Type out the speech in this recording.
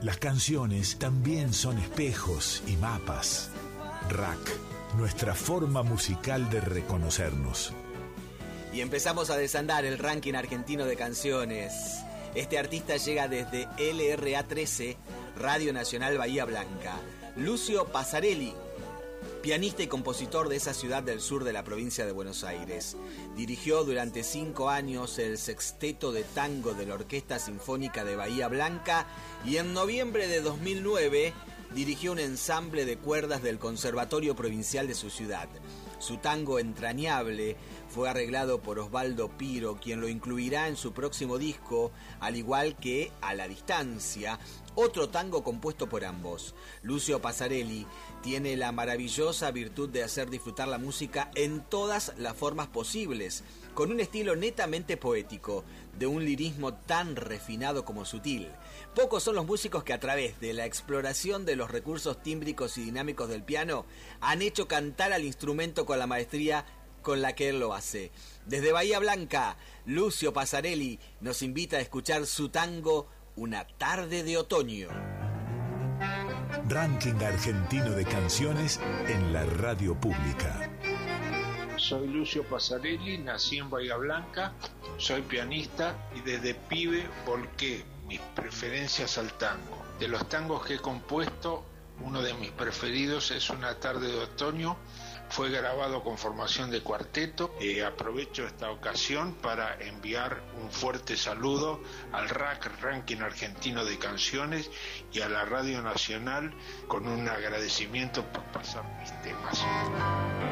Las canciones también son espejos y mapas. Rack, nuestra forma musical de reconocernos. Y empezamos a desandar el ranking argentino de canciones. Este artista llega desde LRA 13, Radio Nacional Bahía Blanca. Lucio Passarelli, pianista y compositor de esa ciudad del sur de la provincia de Buenos Aires. Dirigió durante 5 años el sexteto de tango de la Orquesta Sinfónica de Bahía Blanca y en noviembre de 2009 dirigió un ensamble de cuerdas del Conservatorio Provincial de su ciudad. Su tango entrañable fue arreglado por Osvaldo Piro, quien lo incluirá en su próximo disco, al igual que A la Distancia, otro tango compuesto por ambos. Lucio Passarelli tiene la maravillosa virtud de hacer disfrutar la música en todas las formas posibles, con un estilo netamente poético, de un lirismo tan refinado como sutil. Pocos son los músicos que a través de la exploración de los recursos tímbricos y dinámicos del piano han hecho cantar al instrumento con la maestría con la que él lo hace. Desde Bahía Blanca, Lucio Passarelli nos invita a escuchar su tango Una tarde de otoño. Ranking argentino de canciones en la radio pública. Soy Lucio Passarelli, nací en Bahía Blanca, soy pianista y desde pibe volqué mis preferencias al tango. De los tangos que he compuesto, uno de mis preferidos es Una tarde de otoño. Fue grabado con formación de cuarteto. Aprovecho esta ocasión para enviar un fuerte saludo al RAC, Ranking Argentino de Canciones, y a la Radio Nacional con un agradecimiento por pasar mis temas.